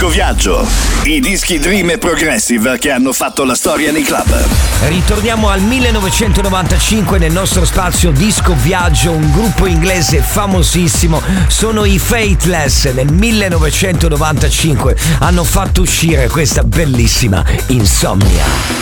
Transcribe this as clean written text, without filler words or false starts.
Disco Viaggio, i dischi Dream e Progressive che hanno fatto la storia nei club. Ritorniamo al 1995 nel nostro spazio Disco Viaggio. Un gruppo inglese famosissimo sono i Faithless. Nel 1995 hanno fatto uscire questa bellissima Insomnia.